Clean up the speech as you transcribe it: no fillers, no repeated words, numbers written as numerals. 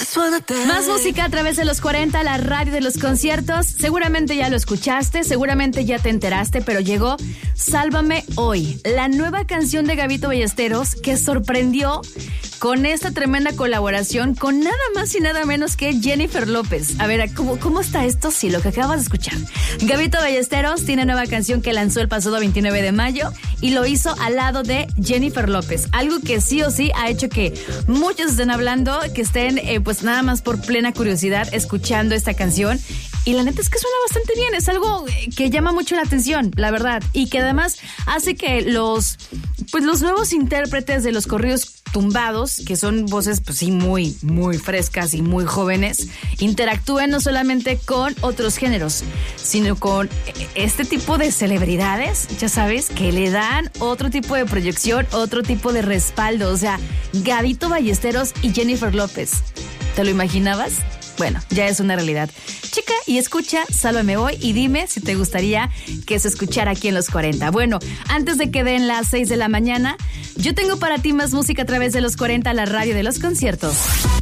Más música a través de los 40, la radio de los conciertos. Seguramente ya lo escuchaste, seguramente ya te enteraste, pero llegó Sálvame Hoy, la nueva canción de Gabito Ballesteros que sorprendió con esta tremenda colaboración con nada más y nada menos que Jennifer López. A ver, ¿cómo está esto? Sí, lo que acabas de escuchar. Gabito Ballesteros tiene nueva canción que lanzó el pasado 29 de mayo y lo hizo al lado de Jennifer López. Algo que sí o sí ha hecho que muchos estén hablando, que estén pues nada más por plena curiosidad escuchando esta canción. Y la neta es que suena bastante bien, es algo que llama mucho la atención, la verdad. Y que además hace que los nuevos intérpretes de los corridos tumbados, que son voces pues sí muy, muy frescas y muy jóvenes, interactúen no solamente con otros géneros, sino con este tipo de celebridades, ya sabes, que le dan otro tipo de proyección, otro tipo de respaldo. O sea, Gabito Ballesteros y Jennifer López. ¿Te lo imaginabas? Bueno, ya es una realidad. Checa y escucha Sálvame Hoy y dime si te gustaría que se escuchara aquí en los 40. Bueno, antes de que den las 6 de la mañana, yo tengo para ti más música a través de los 40, la radio de los conciertos.